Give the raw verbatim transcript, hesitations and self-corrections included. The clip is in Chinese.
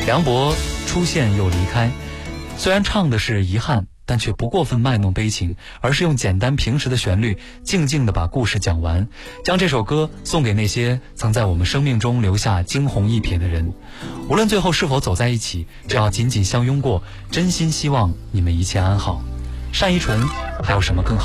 梁博出现又离开，虽然唱的是遗憾，但却不过分卖弄悲情，而是用简单平实的旋律静静地把故事讲完，将这首歌送给那些曾在我们生命中留下惊鸿一瞥的人。无论最后是否走在一起，只要紧紧相拥过，真心希望你们一切安好。单依纯，还有什么更好